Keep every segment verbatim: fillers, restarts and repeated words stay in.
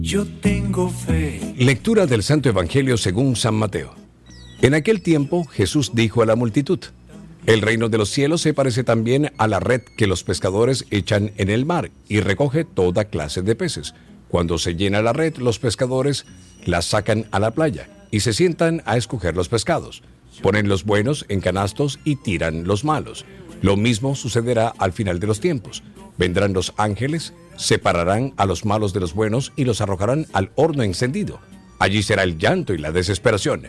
Yo tengo fe. Lectura del Santo Evangelio según San Mateo. En aquel tiempo Jesús dijo a la multitud: el reino de los cielos se parece también a la red que los pescadores echan en el mar y recoge toda clase de peces. Cuando se llena la red, los pescadores la sacan a la playa y se sientan a escoger los pescados. Ponen los buenos en canastos y tiran los malos. Lo mismo sucederá al final de los tiempos. Vendrán los ángeles, separarán a los malos de los buenos y los arrojarán al horno encendido. Allí será el llanto y la desesperación.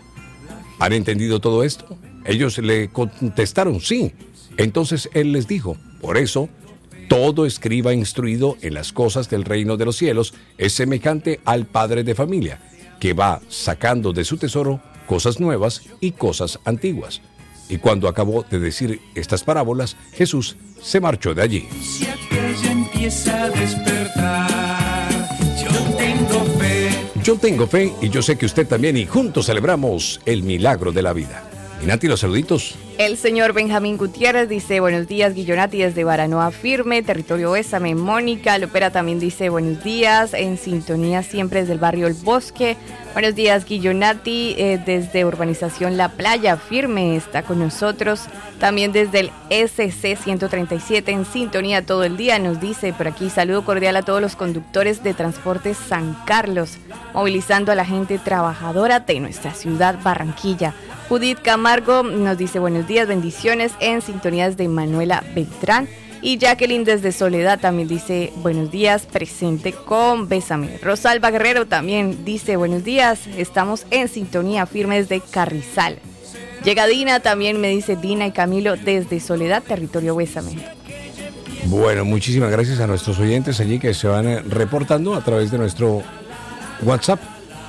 ¿Han entendido todo esto? Ellos le contestaron sí. Entonces él les dijo: por eso, todo escriba instruido en las cosas del reino de los cielos es semejante al padre de familia, que va sacando de su tesoro cosas nuevas y cosas antiguas. Y cuando acabó de decir estas parábolas, Jesús se marchó de allí. Si aquella empieza a despertar, yo tengo fe. Yo tengo fe y yo sé que usted también, y juntos celebramos el milagro de la vida. Y Nati, los saluditos. El señor Benjamín Gutiérrez dice: buenos días, Guillonati, desde Baranoa Firme, territorio Bésame. Mónica Lopera también dice: buenos días, en sintonía siempre desde el barrio El Bosque. Buenos días, Guillonati, eh, desde Urbanización La Playa Firme está con nosotros. También desde el S C ciento treinta y siete, en sintonía todo el día, nos dice por aquí: saludo cordial a todos los conductores de Transporte San Carlos, movilizando a la gente trabajadora de nuestra ciudad Barranquilla. Judith Camargo nos dice: buenos días, bendiciones, en sintonías de Manuela Beltrán. Y Jacqueline desde Soledad también dice: buenos días, presente con Bésame. Rosalba Guerrero también dice: buenos días, estamos en sintonía firme desde Carrizal. Llega Dina, también me dice Dina y Camilo desde Soledad, territorio Bésame. Bueno, muchísimas gracias a nuestros oyentes allí que se van reportando a través de nuestro WhatsApp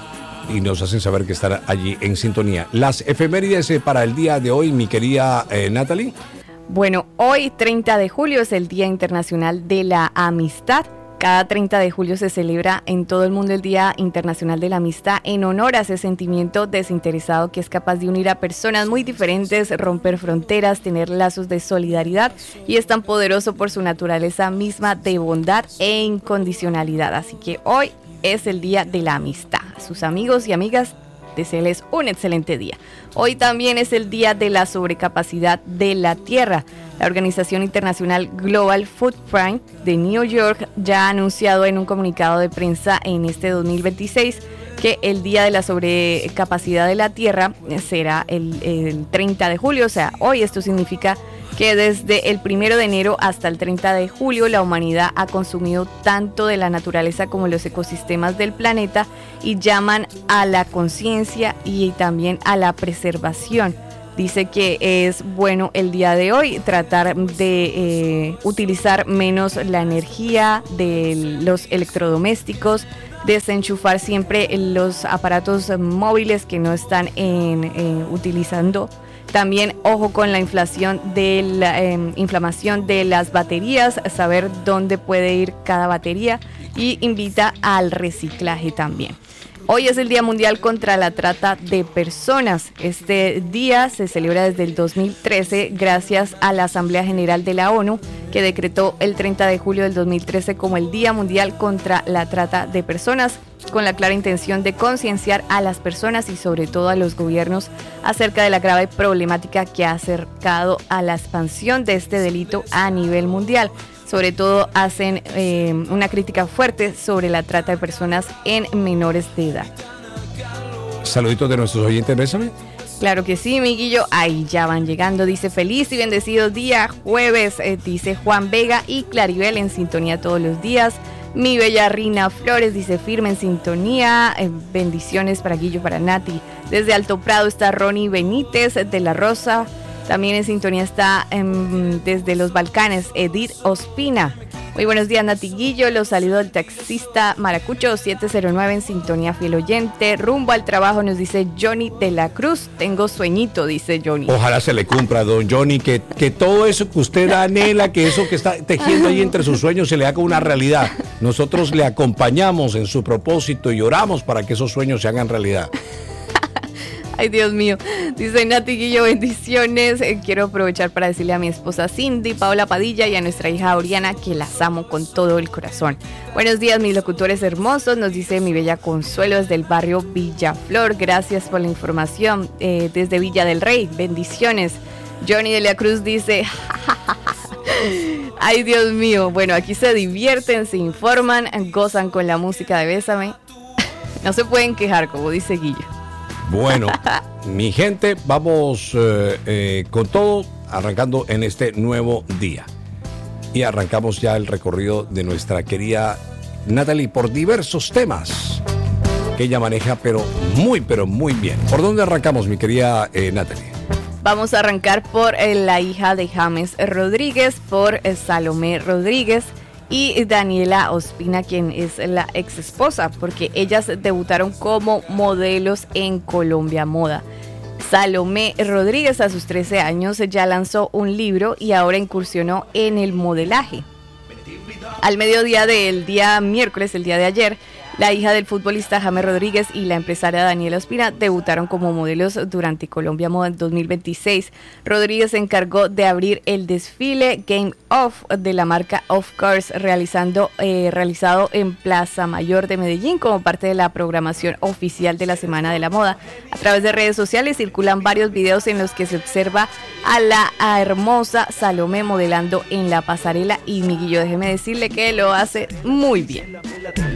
y nos hacen saber que están allí en sintonía. Las efemérides para el día de hoy, mi querida eh, Natalie. Bueno, hoy treinta de julio es el Día Internacional de la Amistad. Cada treinta de julio se celebra en todo el mundo el Día Internacional de la Amistad en honor a ese sentimiento desinteresado que es capaz de unir a personas muy diferentes, romper fronteras, tener lazos de solidaridad, y es tan poderoso por su naturaleza misma de bondad e incondicionalidad. Así que hoy es el Día de la Amistad. A sus amigos y amigas, desearles un excelente día. Hoy también es el Día de la Sobrecapacidad de la Tierra. La Organización Internacional Global Footprint de New York ya ha anunciado en un comunicado de prensa en este dos mil veintiséis que el Día de la Sobrecapacidad de la Tierra será el, el treinta de julio, o sea, hoy. Esto significa que desde el primero de enero hasta el treinta de julio la humanidad ha consumido tanto de la naturaleza como los ecosistemas del planeta, y llaman a la conciencia y también a la preservación. Dice que es bueno el día de hoy tratar de eh, utilizar menos la energía de los electrodomésticos, desenchufar siempre los aparatos móviles que no están en, eh, utilizando. También ojo con la inflación de la eh, inflamación de las baterías, saber dónde puede ir cada batería, y invita al reciclaje también. Hoy es el Día Mundial contra la Trata de Personas. Este día se celebra desde el dos mil trece gracias a la Asamblea General de la ONU, que decretó el treinta de julio del dos mil trece como el Día Mundial contra la Trata de Personas, con la clara intención de concienciar a las personas y sobre todo a los gobiernos acerca de la grave problemática que ha acercado a la expansión de este delito a nivel mundial. Sobre todo hacen eh, una crítica fuerte sobre la trata de personas en menores de edad. Saluditos de nuestros oyentes, Bésame. Claro que sí, Miguillo, ahí ya van llegando. Dice: feliz y bendecido día jueves, eh, dice Juan Vega y Claribel, en sintonía todos los días. Mi bella Rina Flores dice: firme en sintonía, eh, bendiciones para Guillo, para Nati. Desde Alto Prado está Ronnie Benítez de la Rosa. También en sintonía está um, desde los Balcanes Edith Ospina. Muy buenos días, Nati, Guillo. Los saludos del taxista Maracucho siete cero nueve, en sintonía fiel oyente. Rumbo al trabajo, nos dice Johnny de la Cruz. Tengo sueñito, dice Johnny. Ojalá se le cumpla, don Johnny, que, que todo eso que usted anhela, que eso que está tejiendo ahí entre sus sueños se le haga una realidad. Nosotros le acompañamos en su propósito y oramos para que esos sueños se hagan realidad. Ay, Dios mío. Dice Nati Guillo, bendiciones. Eh, quiero aprovechar para decirle a mi esposa Cindy, Paola Padilla y a nuestra hija Oriana que las amo con todo el corazón. Buenos días, mis locutores hermosos, nos dice mi bella Consuelo desde el barrio Villaflor. Gracias por la información eh, desde Villa del Rey. Bendiciones. Johnny de la Cruz dice... Ay, Dios mío. Bueno, aquí se divierten, se informan, gozan con la música de Bésame. No se pueden quejar, como dice Guillo. Bueno, mi gente, vamos eh, eh, con todo, arrancando en este nuevo día. Y arrancamos ya el recorrido de nuestra querida Natalie por diversos temas que ella maneja, pero muy, pero muy bien. ¿Por dónde arrancamos, mi querida eh, Natalie? Vamos a arrancar por eh, la hija de James Rodríguez, por eh, Salomé Rodríguez y Daniela Ospina, quien es la ex esposa, porque ellas debutaron como modelos en Colombia Moda. Salomé Rodríguez a sus trece años ya lanzó un libro y ahora incursionó en el modelaje. Al mediodía del día miércoles, el día de ayer, la hija del futbolista James Rodríguez y la empresaria Daniela Ospina debutaron como modelos durante Colombia Moda en dos mil veintiséis. Rodríguez se encargó de abrir el desfile Game Off de la marca Of Course, realizando, eh, realizado en Plaza Mayor de Medellín como parte de la programación oficial de la Semana de la Moda. A través de redes sociales circulan varios videos en los que se observa a la a hermosa Salomé modelando en la pasarela y, mi Guillo, déjeme decirle que lo hace muy bien.